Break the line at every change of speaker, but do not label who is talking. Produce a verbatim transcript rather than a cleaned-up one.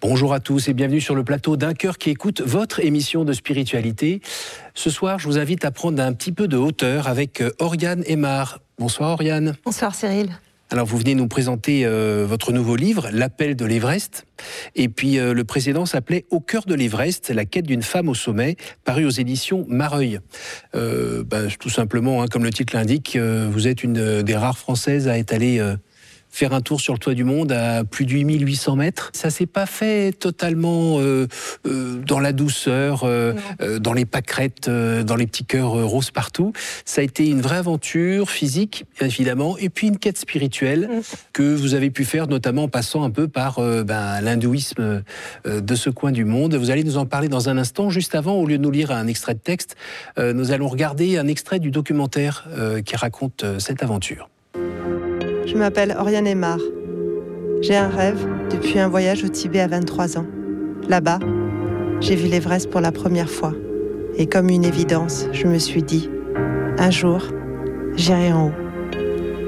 Bonjour à tous et bienvenue sur le plateau d'Un cœur qui écoute, votre émission de spiritualité. Ce soir, je vous invite à prendre un petit peu de hauteur avec Oriane Aymar. Bonsoir Oriane.
Bonsoir Cyril.
Alors vous venez nous présenter euh, votre nouveau livre, L'appel de l'Everest. Et puis euh, le précédent s'appelait Au cœur de l'Everest, la quête d'une femme au sommet, paru aux éditions Mareuil. Euh, bah, tout simplement, hein, comme le titre l'indique, euh, vous êtes une des rares Françaises à être allée euh, faire un tour sur le toit du monde à plus de huit mille huit cents mètres. Ça s'est pas fait totalement euh, euh, dans la douceur, euh, euh, dans les pâquerettes, euh, dans les petits cœurs euh, roses partout. Ça a été une vraie aventure physique, évidemment, et puis une quête spirituelle mmh. que vous avez pu faire, notamment en passant un peu par euh, ben, l'hindouisme euh, de ce coin du monde. Vous allez nous en parler dans un instant. Juste avant, au lieu de nous lire un extrait de texte, euh, nous allons regarder un extrait du documentaire euh, qui raconte euh, cette aventure.
Je m'appelle Oriane Aymar. J'ai un rêve depuis un voyage au Tibet à vingt-trois ans. Là-bas, j'ai vu l'Everest pour la première fois. Et comme une évidence, je me suis dit, un jour, j'irai en haut.